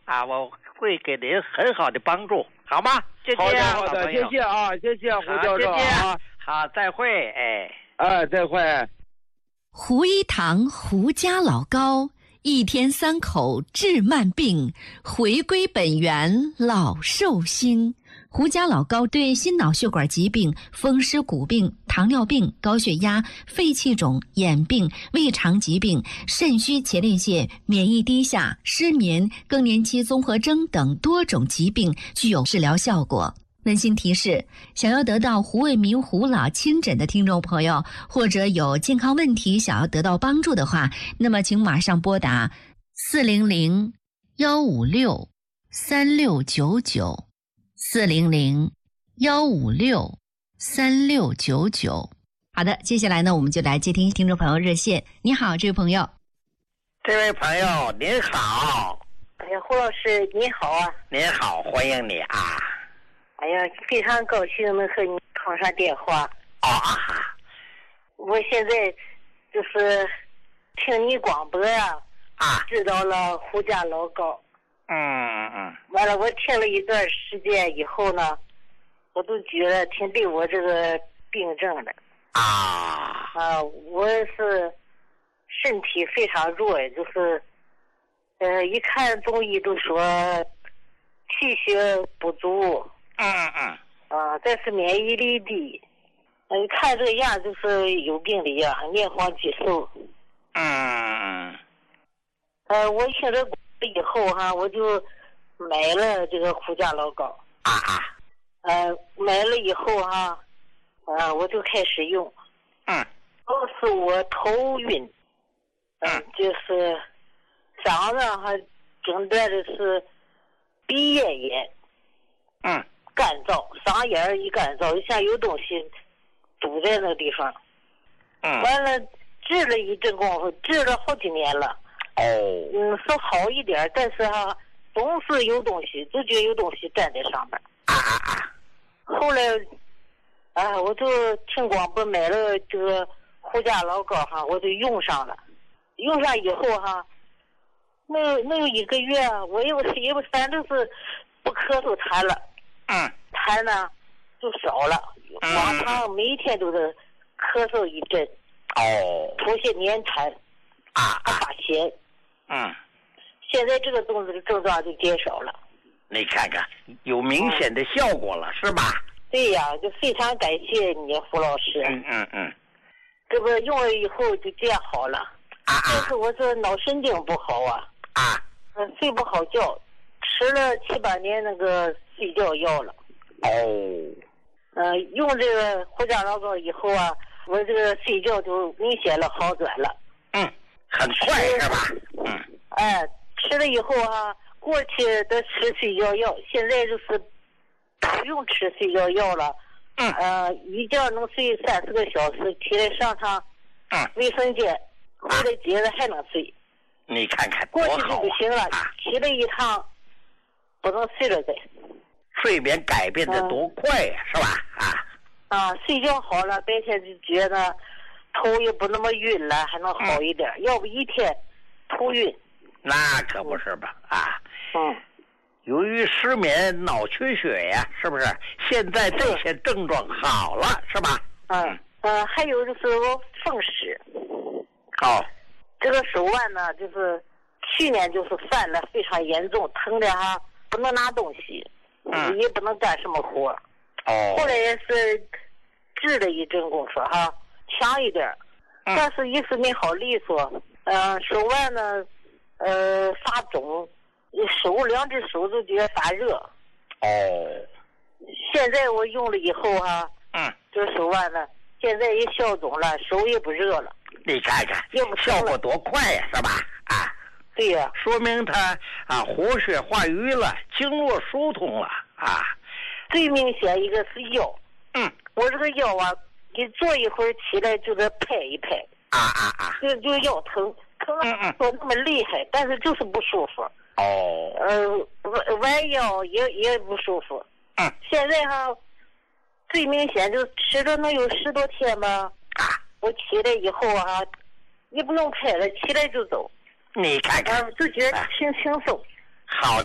我会给您很好的帮助，好吗？谢谢， 好的，谢谢啊，谢谢胡教授啊， 好，再会， 再会。 胡一堂胡家老高，一天3口治慢病，回归本源老寿星。胡家老高对心脑血管疾病、风湿骨病、糖尿病、高血压、肺气肿、眼病、胃肠疾病、肾虚前列腺、免疫低下、失眠、更年期综合征等多种疾病具有治疗效果。温馨提示：想要得到胡卫民胡老亲诊的听众朋友，或者有健康问题想要得到帮助的话，那么请马上拨打400-156-3699，400-156-3699。好的，接下来呢，我们就来接听听众朋友热线。你好，这位朋友。 这位朋友您好。 胡老师你好啊。 您好，欢迎你啊。 非常高兴能和你通上电话。我现在就是听你广播知道了胡家老高。完了，我听了一段时间以后呢，我都觉得挺对我这个病症的。我是身体非常弱，就是一看中医都说气血不足。但是免疫力低，看这个样就是有病的样，面黄肌瘦。我听着以后我就买了这个胡家老高。买了以后我就开始用。都是我头晕，就是嗓子诊断的是鼻咽炎。干燥，嗓眼一干燥，就像有东西堵在那个地方。完了治了一阵功夫，治了好几年了。说好一点，但是总是有东西，就觉得有东西站在上面。后来我就听广播买了这个胡家老高我就用上了。用上以后能有1个月，我反正是不咳嗽痰了。痰呢就少了，往常每一天都是咳嗽一阵，出现黏痰，发咸。现在这个症状就减少了。 你看看，有明显的效果了，是吧？ 对呀，就非常感谢你胡老师。这不用了以后就这样好了。但是我这脑神经不好睡不好觉，吃了7、8年那个睡觉药了。用这个胡家老高以后我这个睡觉就明显了好转了。 很快是吧？ 吃了以后过去的吃睡觉药，现在就是不用吃睡觉药了。一觉能睡3、4个小时，起来上趟卫生间，回来接着还能睡。 你看看过去就不行了，起来一趟不能睡了再。 睡眠改变的多快呀，是吧？ 睡觉好了，白天就觉得头也不那么晕了，还能好一点。要不一天头晕。 那可不是吧？由于失眠、脑缺血呀，是不是？现在这些症状好了，是吧？ 还有就是我风湿。这个手腕呢，就是去年就是犯了非常严重，疼的不能拿东西，也不能干什么活。后来也是治了一阵功夫强一点，但是一直没好利索。手腕呢发肿，2只手都觉得发热。现在我用了以后这手腕呢现在也消肿了，手也不热了。 你看看效果多快呀，是吧？ 对呀， 说明它活血化瘀了，经络疏通了最明显一个是腰。我这个腰你坐一会儿起来就得拍一拍。就腰疼说那么厉害，但是就是不舒服。弯腰也不舒服。现在最明显就吃了能有10多天吧。我起来以后也不用拍了，起来就走。 你看看， 就觉得挺轻松。 好。